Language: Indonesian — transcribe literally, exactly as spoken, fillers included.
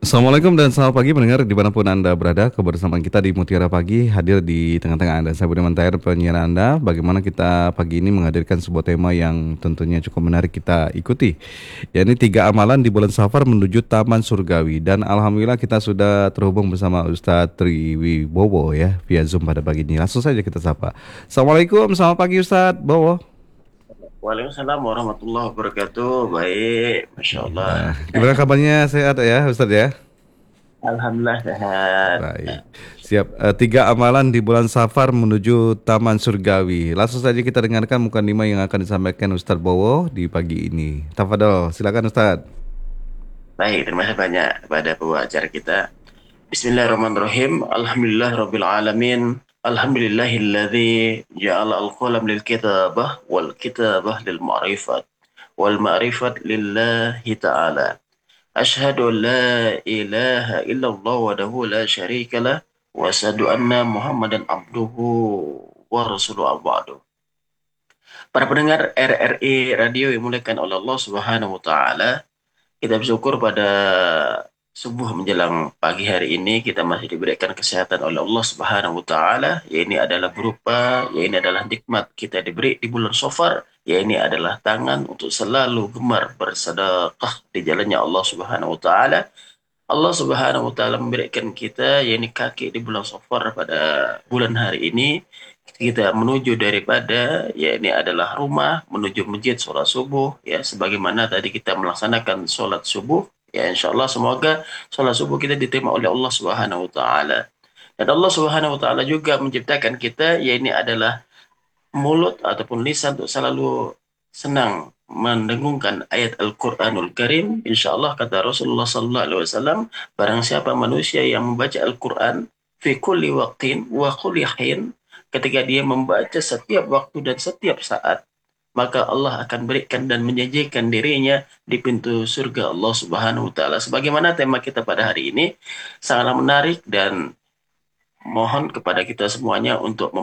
Assalamualaikum dan selamat pagi mendengar dimanapun Anda berada. Kebersamaan kita di Mutiara Pagi hadir di tengah-tengah Anda. Saya Budiman Tahir, penyiar Anda. Bagaimana kita pagi ini menghadirkan sebuah tema yang tentunya cukup menarik kita ikuti. Ya, ini tiga amalan di bulan Safar menuju Taman Surgawi. Dan Alhamdulillah kita sudah terhubung bersama Ustadz Triwibowo ya via Zoom pada pagi ini. Langsung saja kita sapa. Assalamualaikum, selamat pagi Ustadz Bowo. Waalaikumsalam warahmatullahi wabarakatuh. Baik, Masya Allah. Ya, gimana kabarnya, sehat ya Ustadz ya? Alhamdulillah sehat. Baik, siap. Eh, tiga amalan di bulan Safar menuju Taman Surgawi. Langsung saja kita dengarkan muka lima yang akan disampaikan Ustadz Bowo di pagi ini. Tafadol, silakan Ustadz. Baik, terima kasih banyak kepada pembawa acara kita. Bismillahirrahmanirrahim. Alhamdulillah Rabbil Alamin. Alhamdulillahilladzi ja'ala al-qalam lil kitabah wal kitabah lil ma'rifat wal ma'rifat lillahi ta'ala. Ashhadu an la ilaha illallah wahdahu la syarika lah wa asyhadu anna Muhammadan abduhu wa rasuluhu ba'du. Para pendengar R R I Radio yang dimuliakan oleh Allah Subhanahu wa taala, kita bersyukur pada subuh menjelang pagi hari ini kita masih diberikan kesehatan oleh Allah Subhanahu wa taala. Ya ini adalah berupa, ya ini adalah nikmat kita diberi di bulan Safar, ya ini adalah tangan untuk selalu gemar bersedekah di jalannya Allah Subhanahu wa taala. Allah Subhanahu wa taala memberikan kita yakni kaki di bulan Safar pada bulan hari ini kita menuju daripada ya ini adalah rumah menuju masjid sholat subuh ya sebagaimana tadi kita melaksanakan sholat subuh ya insya Allah semoga sholat subuh kita diterima oleh Allah Subhanahu wa taala dan Allah Subhanahu wa taala juga menciptakan kita ya ini adalah mulut ataupun lisan untuk selalu senang mendengungkan ayat Al-Quranul Karim. Insya Allah kata Rasulullah Sallallahu Alaihi Wasallam, barang siapa manusia yang membaca Al-Quran fi kulli waqtin wa kulli hin, ketika dia membaca setiap waktu dan setiap saat, maka Allah akan berikan dan menjanjikan dirinya di pintu surga Allah Subhanahu wa taala. Sebagaimana tema kita pada hari ini sangatlah menarik dan mohon kepada kita semuanya untuk